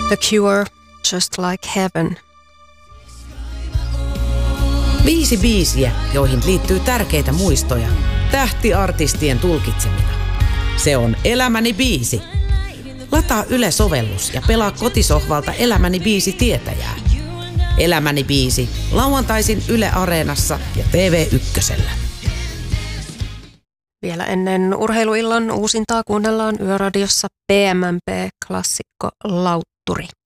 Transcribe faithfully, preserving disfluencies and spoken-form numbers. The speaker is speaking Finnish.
The Cure, Just Like Heaven. Viisi biisiä, joihin liittyy tärkeitä muistoja, tähtiartistien tulkitsemina. Se on Elämäni biisi. Lataa Yle-sovellus ja pelaa kotisohvalta Elämäni biisi tietäjää. Elämäni biisi, lauantaisin Yle Areenassa ja T V Ykkösellä. Vielä ennen urheiluillan uusintaa kuunnellaan Yöradiossa P M M P-klassikko Lautturi.